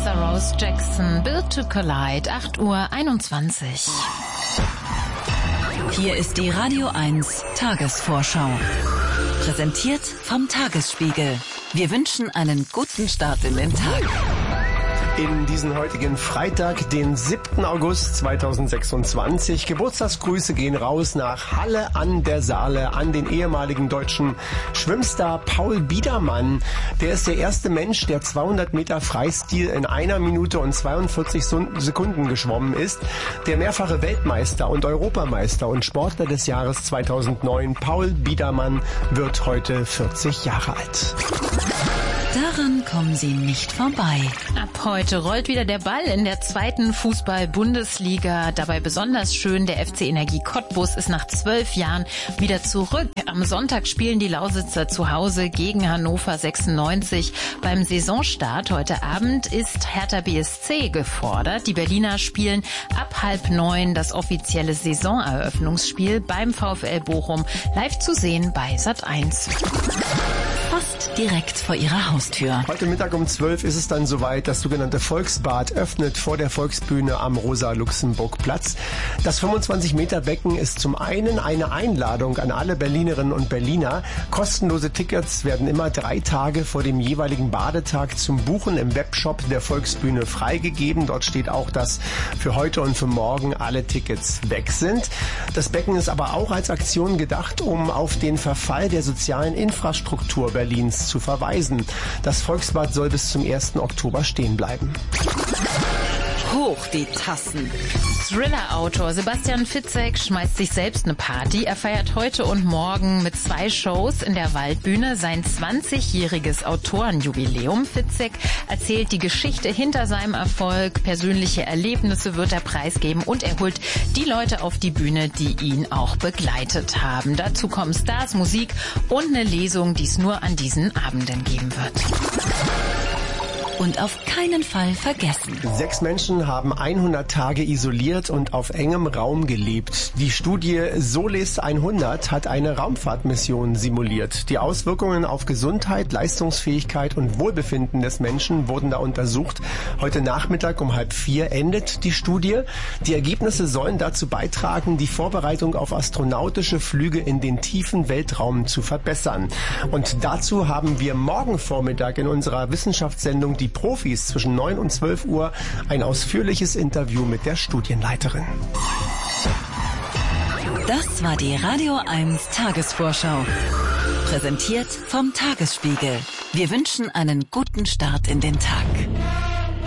Vanessa Rose Jackson, Built to Collide, 8:21 Uhr. Hier ist die Radio 1 Tagesvorschau. Präsentiert vom Tagesspiegel. Wir wünschen einen guten Start in den Tag. In diesen heutigen Freitag, den 7. August 2026. Geburtstagsgrüße gehen raus nach Halle an der Saale an den ehemaligen deutschen Schwimmstar Paul Biedermann. Der ist der erste Mensch, der 200 Meter Freistil in 1 Minute und 42 Sekunden geschwommen ist. Der mehrfache Weltmeister und Europameister und Sportler des Jahres 2009, Paul Biedermann, wird heute 40 Jahre alt. Daran kommen Sie nicht vorbei. Ab heute rollt wieder der Ball in der 2. Fußball-Bundesliga. Dabei besonders schön, der FC Energie Cottbus ist nach 12 Jahren wieder zurück. Am Sonntag spielen die Lausitzer zu Hause gegen Hannover 96. Beim Saisonstart heute Abend ist Hertha BSC gefordert. Die Berliner spielen ab 8:30 das offizielle Saisoneröffnungsspiel beim VfL Bochum. Live zu sehen bei Sat.1. Fast direkt vor Ihrer Haustür. Heute Mittag um 12 ist es dann soweit. Das sogenannte Volksbad öffnet vor der Volksbühne am Rosa-Luxemburg-Platz. Das 25-Meter-Becken ist zum einen eine Einladung an alle Berlinerinnen und Berliner. Kostenlose Tickets werden immer 3 Tage vor dem jeweiligen Badetag zum Buchen im Webshop der Volksbühne freigegeben. Dort steht auch, dass für heute und für morgen alle Tickets weg sind. Das Becken ist aber auch als Aktion gedacht, um auf den Verfall der sozialen Infrastruktur Berlins zu verweisen. Das Volksbad soll bis zum 1. Oktober stehen bleiben. Hoch die Tassen. Thriller-Autor Sebastian Fitzek schmeißt sich selbst eine Party. Er feiert heute und morgen mit 2 Shows in der Waldbühne sein 20-jähriges Autorenjubiläum. Fitzek erzählt die Geschichte hinter seinem Erfolg, persönliche Erlebnisse wird er preisgeben und er holt die Leute auf die Bühne, die ihn auch begleitet haben. Dazu kommen Stars, Musik und eine Lesung, die es nur an diesen Abenden geben wird. Und auf keinen Fall vergessen. 6 Menschen haben 100 Tage isoliert und auf engem Raum gelebt. Die Studie Solis 100 hat eine Raumfahrtmission simuliert. Die Auswirkungen auf Gesundheit, Leistungsfähigkeit und Wohlbefinden des Menschen wurden da untersucht. Heute Nachmittag um 3:30 endet die Studie. Die Ergebnisse sollen dazu beitragen, die Vorbereitung auf astronautische Flüge in den tiefen Weltraum zu verbessern. Und dazu haben wir morgen Vormittag in unserer Wissenschaftssendung Die Profis zwischen 9 und 12 Uhr ein ausführliches Interview mit der Studienleiterin. Das war die Radio 1 Tagesvorschau. Präsentiert vom Tagesspiegel. Wir wünschen einen guten Start in den Tag.